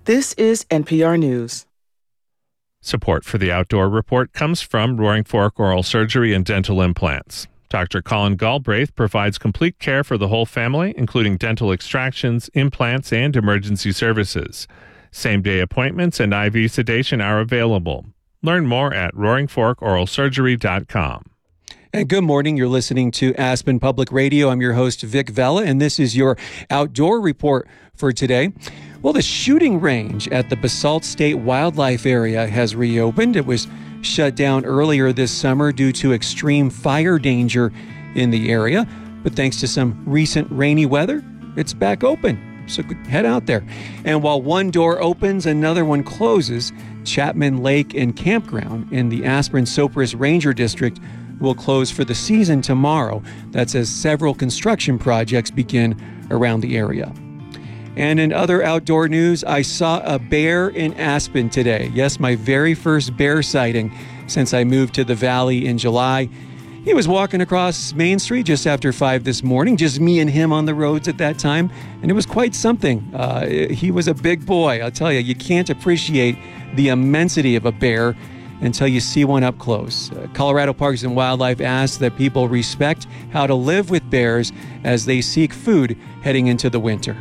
This is NPR News. Support for the Outdoor Report comes from Roaring Fork Oral Surgery and Dental Implants. Dr. Colin Galbraith provides complete care for the whole family, including dental extractions, implants, and emergency services. Same-day appointments and IV sedation are available. Learn more at roaringforkoralsurgery.com. And good morning. You're listening to Aspen Public Radio. I'm your host, Vic Vella, and this is your Outdoor Report for today. Well, the shooting range at the Basalt State Wildlife Area has reopened. It was shut down earlier this summer due to extreme fire danger in the area. But thanks to some recent rainy weather, it's back open. So head out there. And while one door opens, another one closes. Chapman Lake and Campground in the Aspen-Sopris Ranger District will close for the season tomorrow. That's as several construction projects begin around the area. And in other outdoor news, I saw a bear in Aspen today. Yes, my very first bear sighting since I moved to the valley in July. He was walking across Main Street just after 5 this morning, just me and him on the roads at that time, and it was quite something. He was a big boy. I'll tell you, you can't appreciate the immensity of a bear until you see one up close. Colorado Parks and Wildlife asks that people respect how to live with bears as they seek food heading into the winter.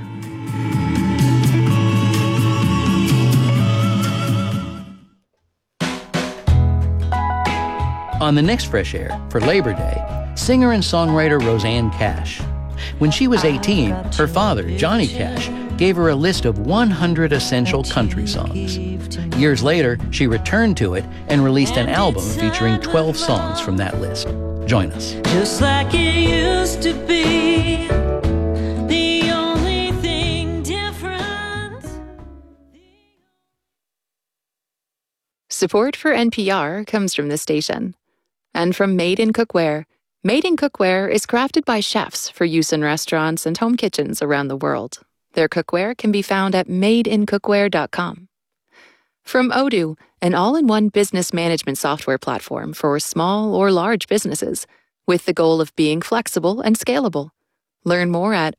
On the next Fresh Air, for Labor Day, singer and songwriter Rosanne Cash. When she was 18, her father, Johnny Cash, gave her a list of 100 essential country songs. Years later, she returned to it and released an album featuring 12 songs from that list. Join us. Just like it used to be, the only thing different. Support for NPR comes from the station. And from Made in Cookware. Made in Cookware is crafted by chefs for use in restaurants and home kitchens around the world. Their cookware can be found at madeincookware.com. From Odoo, an all-in-one business management software platform for small or large businesses, with the goal of being flexible and scalable. Learn more at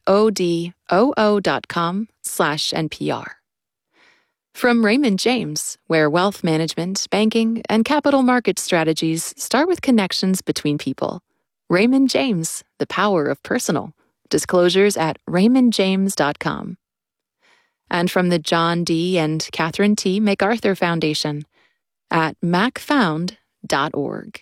odoo.com/NPR. From Raymond James, where wealth management, banking, and capital market strategies start with connections between people. Raymond James, the power of personal. Disclosures at raymondjames.com. And from the John D. and Catherine T. MacArthur Foundation at macfound.org.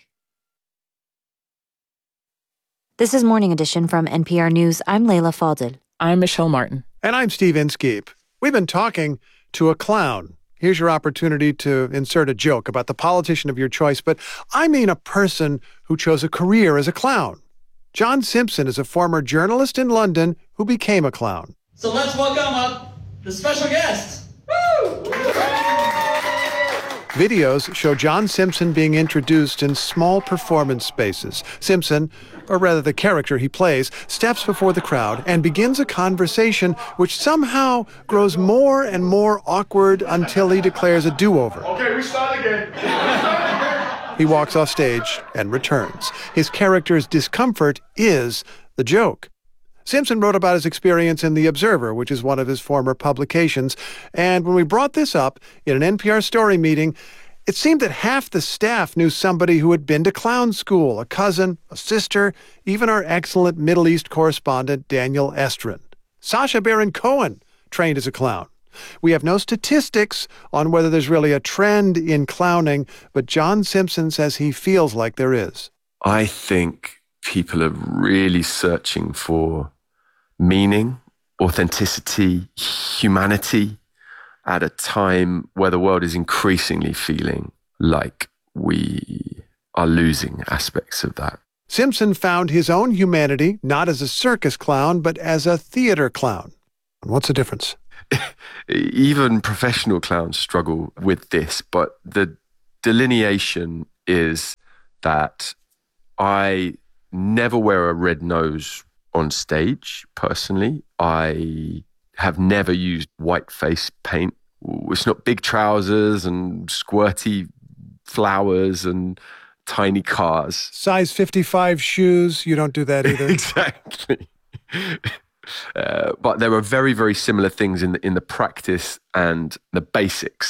This is Morning Edition from NPR News. I'm Leila Fadel. I'm Michelle Martin. And I'm Steve Inskeep. We've been talking to a clown. Here's your opportunity to insert a joke about the politician of your choice, but I mean a person who chose a career as a clown. John Simpson is a former journalist in London who became a clown. So let's welcome up the special guest. Woo! Videos show John Simpson being introduced in small performance spaces. Simpson, or rather the character he plays, steps before the crowd and begins a conversation which somehow grows more and more awkward until he declares a do-over. Okay, we start again. He walks off stage and returns. His character's discomfort is the joke. Simpson wrote about his experience in The Observer, which is one of his former publications, and when we brought this up in an NPR story meeting, it seemed that half the staff knew somebody who had been to clown school, a cousin, a sister, even our excellent Middle East correspondent Daniel Estrin. Sacha Baron Cohen trained as a clown. We have no statistics on whether there's really a trend in clowning, but John Simpson says he feels like there is. I think people are really searching for meaning, authenticity, humanity at a time where the world is increasingly feeling like we are losing aspects of that. Simpson found his own humanity not as a circus clown, but as a theater clown. What's the difference? Even professional clowns struggle with this, but the delineation is that I never wear a red nose on stage, personally. I have never used white face paint. It's not big trousers and squirty flowers and tiny cars. Size 55 shoes, you don't do that either. Exactly. But there are very, very similar things in the practice and the basics